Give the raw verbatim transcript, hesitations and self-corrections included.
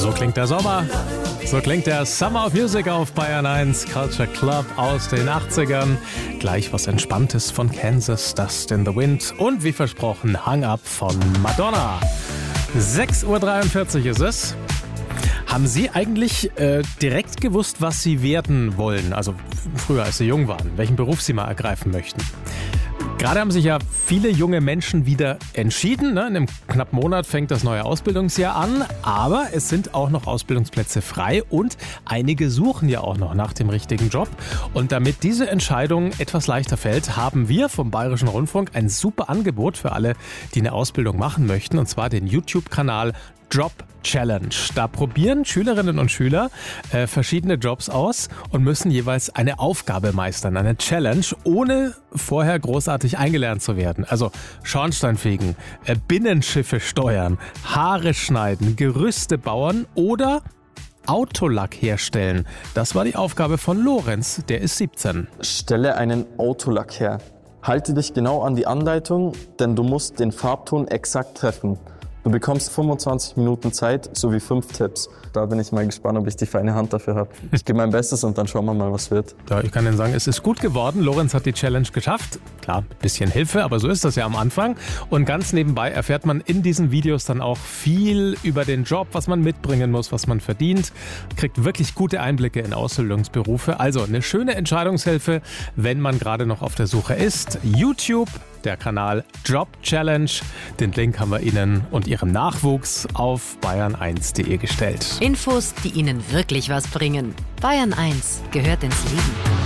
So klingt der Sommer. So klingt der Summer of Music auf Bayern eins, Culture Club aus den achtzigern. Gleich was Entspanntes von Kansas, Dust in the Wind und wie versprochen Hang Up von Madonna. sechs Uhr dreiundvierzig ist es. Haben Sie eigentlich äh, direkt gewusst, was Sie werden wollen? Also früher, als Sie jung waren, welchen Beruf Sie mal ergreifen möchten? Gerade haben sich ja viele junge Menschen wieder entschieden. Ne? In einem knappen Monat fängt das neue Ausbildungsjahr an. Aber es sind auch noch Ausbildungsplätze frei und einige suchen ja auch noch nach dem richtigen Job. Und damit diese Entscheidung etwas leichter fällt, haben wir vom Bayerischen Rundfunk ein super Angebot für alle, die eine Ausbildung machen möchten. Und zwar den YouTube-Kanal Job Challenge. Da probieren Schülerinnen und Schüler äh, verschiedene Jobs aus und müssen jeweils eine Aufgabe meistern, eine Challenge, ohne vorher großartig eingelernt zu werden. Also Schornsteinfegen, äh, Binnenschiffe steuern, Haare schneiden, Gerüste bauen oder Autolack herstellen. Das war die Aufgabe von Lorenz, der ist siebzehn. Stelle einen Autolack her. Halte dich genau an die Anleitung, denn du musst den Farbton exakt treffen. Du bekommst fünfundzwanzig Minuten Zeit sowie fünf Tipps. Da bin ich mal gespannt, ob ich die feine Hand dafür habe. Ich gebe mein Bestes und dann schauen wir mal, was wird. Ja, ich kann Ihnen sagen, es ist gut geworden. Lorenz hat die Challenge geschafft. Klar, ein bisschen Hilfe, aber so ist das ja am Anfang. Und ganz nebenbei erfährt man in diesen Videos dann auch viel über den Job, was man mitbringen muss, was man verdient. Kriegt wirklich gute Einblicke in Ausbildungsberufe. Also eine schöne Entscheidungshilfe, wenn man gerade noch auf der Suche ist. YouTube, der Kanal Job Challenge. Den Link haben wir Ihnen und Ihrem Nachwuchs auf bayern eins punkt de gestellt. Infos, die Ihnen wirklich was bringen. Bayern eins gehört ins Leben.